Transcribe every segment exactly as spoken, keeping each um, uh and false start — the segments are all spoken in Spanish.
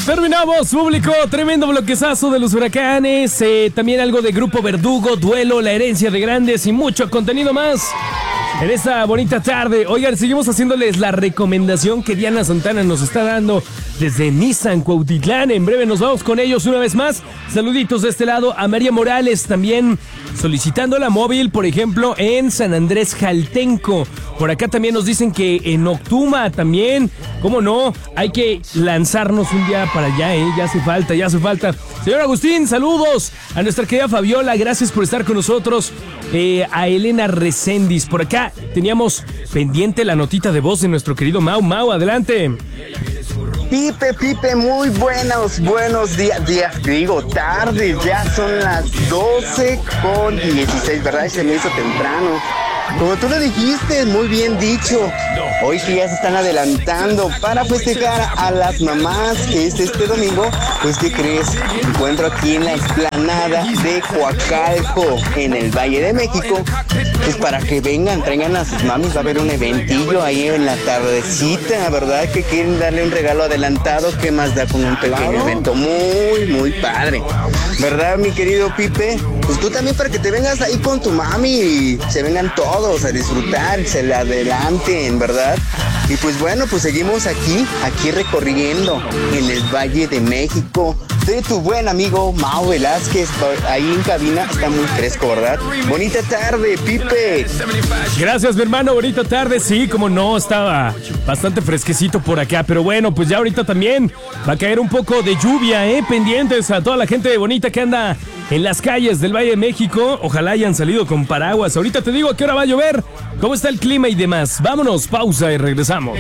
Terminamos, público. Tremendo bloquezazo de los huracanes. Eh, también algo de Grupo Verdugo, Duelo, La Herencia de Grandes y mucho contenido más en esta bonita tarde. Oigan, seguimos haciéndoles la recomendación que Diana Santana nos está dando desde Nissan Cuautitlán. En breve nos vamos con ellos una vez más. Saluditos de este lado a María Morales, también solicitando la móvil, por ejemplo, en San Andrés Jaltenco. Por acá también nos dicen que en Octuma también, cómo no, hay que lanzarnos un día para allá, ¿eh? Ya hace falta, ya hace falta. Señor Agustín, saludos a nuestra querida Fabiola, gracias por estar con nosotros. Eh, a Elena Recendis, por acá teníamos pendiente la notita de voz de nuestro querido Mau. Mau, adelante. Pipe, Pipe, muy buenos, buenos días, días, digo, tardes, ya son las doce con dieciséis, ¿verdad? Se me hizo temprano. Como tú lo dijiste, muy bien dicho. Hoy sí ya se están adelantando para festejar a las mamás, que es este domingo. Pues, ¿qué crees? Me encuentro aquí en la explanada de Coacalco, en el Valle de México. Pues para que vengan, traigan a sus mamis, va a haber un eventillo ahí en la tardecita, ¿verdad? Que quieren darle un regalo adelantado, ¿qué más da con un pequeño claro. evento? Muy, muy padre. ¿Verdad, mi querido Pipe? Pues tú también para que te vengas ahí con tu mami y se vengan todos a disfrutar, se le adelanten, ¿verdad? Y pues bueno, pues seguimos aquí, aquí recorriendo en el Valle de México de tu buen amigo Mau Velázquez, ahí en cabina, está muy fresco, ¿verdad? Bonita tarde, Pipe. Gracias, mi hermano, bonita tarde, sí, como no, estaba bastante fresquecito por acá, pero bueno, pues ya ahorita también va a caer un poco de lluvia, ¿eh? Pendientes a toda la gente bonita que anda en las calles del Valle de México, ojalá hayan salido con paraguas. Ahorita te digo a qué hora va a llover, cómo está el clima y demás. Vámonos, pausa y regresamos.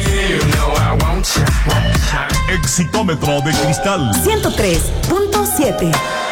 Exitómetro de cristal ciento tres punto siete.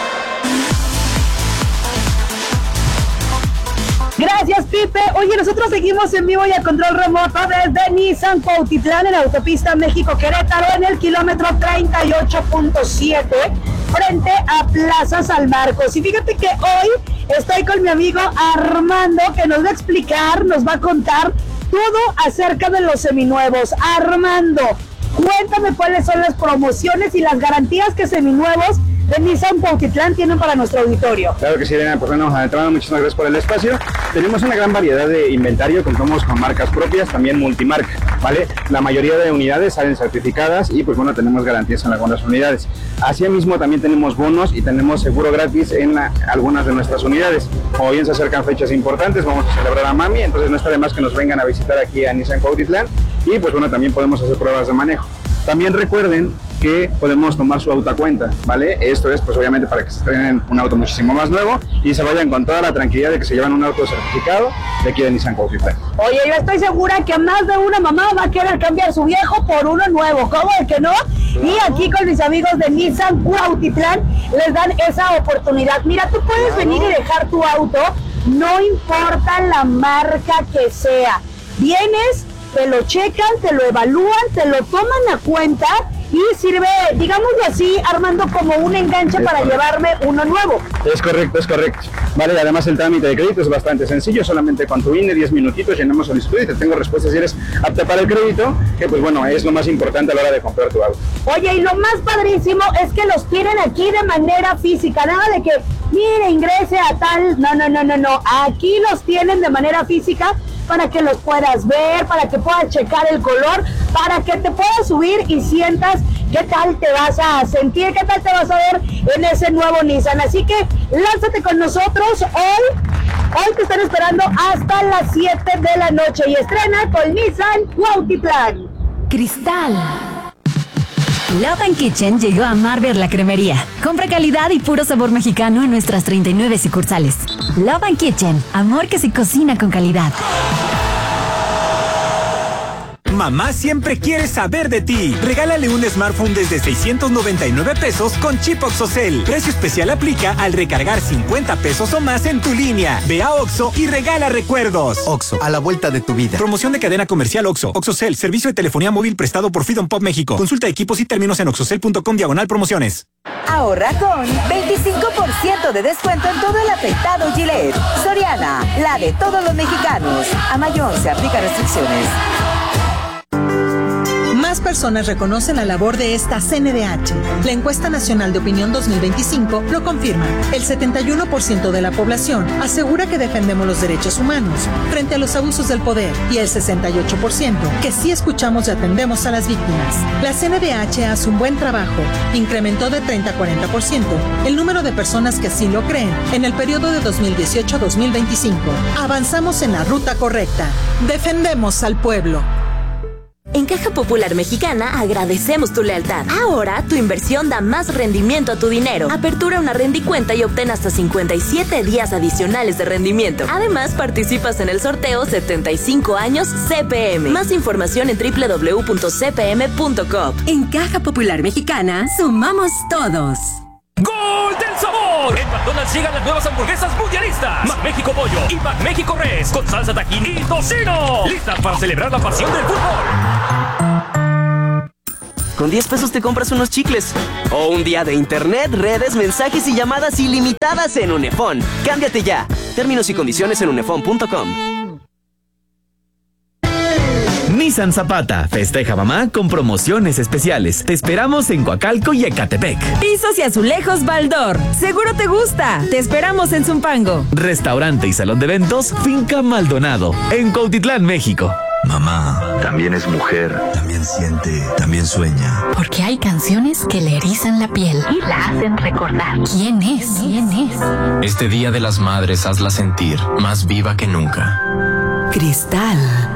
Gracias, Pipe. Oye, nosotros seguimos en vivo y a control remoto desde Nissan Cuautitlán en la autopista México-Querétaro en el kilómetro treinta y ocho punto siete frente a Plaza San Marcos. Y fíjate que hoy estoy con mi amigo Armando, que nos va a explicar, nos va a contar todo acerca de los seminuevos. Armando, cuéntame cuáles son las promociones y las garantías que seminuevos de Nissan Cuautitlán tienen para nuestro auditorio. Claro que sí, Elena, pues bueno, de entrada muchísimas gracias por el espacio. Tenemos una gran variedad de inventario, contamos con marcas propias, también multimarca, ¿vale? La mayoría de unidades salen certificadas y pues bueno, tenemos garantías en algunas unidades. Asimismo también tenemos bonos y tenemos seguro gratis en la, algunas de nuestras unidades. Como bien se acercan fechas importantes, vamos a celebrar a Mami, entonces no está de más que nos vengan a visitar aquí a Nissan Cuautitlán y pues bueno, también podemos hacer pruebas de manejo. También recuerden que podemos tomar su autocuenta, ¿vale? Esto es, pues obviamente, para que se estrenen un auto muchísimo más nuevo y se vayan con toda la tranquilidad de que se llevan un auto certificado de aquí de Nissan Cuautitlán. Oye, yo estoy segura que más de una mamá va a querer cambiar su viejo por uno nuevo, ¿cómo es que no? Y aquí con mis amigos de Nissan Cuautitlán les dan esa oportunidad. Mira, tú puedes venir y dejar tu auto, no importa la marca que sea. Vienes, te lo checan, te lo evalúan, te lo toman a cuenta y sirve, digámoslo así, Armando, como un enganche es para correcto. Llevarme uno nuevo. Es correcto, es correcto. Vale, además el trámite de crédito es bastante sencillo, solamente con tu I N E, diez minutitos, llenamos solicitud y te tengo respuestas si eres apta para el crédito, que pues bueno, es lo más importante a la hora de comprar tu auto. Oye, y lo más padrísimo es que los tienen aquí de manera física, nada de que, mire, ingrese a tal, no, no, no, no, no, aquí los tienen de manera física para que los puedas ver, para que puedas checar el color, para que te puedas subir y sientas qué tal te vas a sentir, qué tal te vas a ver en ese nuevo Nissan. Así que lánzate con nosotros hoy, hoy te están esperando hasta las siete de la noche y estrena con Nissan Cuautitlán. Cristal. Love and Kitchen llegó a Marver la cremería. Compra calidad y puro sabor mexicano en nuestras treinta y nueve sucursales. Love and Kitchen, amor que se cocina con calidad. Mamá siempre quiere saber de ti. Regálale un smartphone desde seiscientos noventa y nueve pesos con chip OXXOCEL. Precio especial aplica al recargar cincuenta pesos o más en tu línea. Ve a Oxxo y regala recuerdos. Oxxo, a la vuelta de tu vida. Promoción de cadena comercial Oxxo. OXXOCEL, servicio de telefonía móvil prestado por Freedom Pop México. Consulta equipos y términos en oxxocel punto com diagonal promociones. Ahorra con veinticinco por ciento de descuento en todo el afeitado Gillette. Soriana, la de todos los mexicanos. A mayor se aplican restricciones. Más personas reconocen la labor de esta C N D H. La encuesta nacional de opinión dos mil veinticinco lo confirma. El setenta y uno por ciento de la población asegura que defendemos los derechos humanos frente a los abusos del poder y el sesenta y ocho por ciento que sí escuchamos y atendemos a las víctimas. La C N D H hace un buen trabajo. Incrementó de treinta a cuarenta por ciento el número de personas que así lo creen en el periodo de dos mil dieciocho a dos mil veinticinco. Avanzamos en la ruta correcta. Defendemos al pueblo. En Caja Popular Mexicana agradecemos tu lealtad. Ahora tu inversión da más rendimiento a tu dinero. Apertura una rendicuenta y obtén hasta cincuenta y siete días adicionales de rendimiento. Además, participas en el sorteo setenta y cinco años C P M. Más información en doble u doble u doble u punto c p m punto com. En Caja Popular Mexicana sumamos todos. ¡Gol del sabor! En McDonald's llegan las nuevas hamburguesas mundialistas. McMéxico Pollo y McMéxico Res con salsa tajín y tocino. Listas para celebrar la pasión del fútbol. Con diez pesos te compras unos chicles. O un día de internet, redes, mensajes y llamadas ilimitadas en Unefón. Cámbiate ya. Términos y condiciones en unefón punto com. Nissan Zapata festeja mamá con promociones especiales. Te esperamos en Coacalco y Ecatepec. Pisos y azulejos Baldor. Seguro te gusta. Te esperamos en Zumpango. Restaurante y salón de eventos Finca Maldonado en Cuautitlán, México. Mamá también es mujer, también siente, también sueña. Porque hay canciones que le erizan la piel y la hacen recordar. ¿Quién es? ¿Quién es? Este Día de las Madres hazla sentir más viva que nunca. Cristal.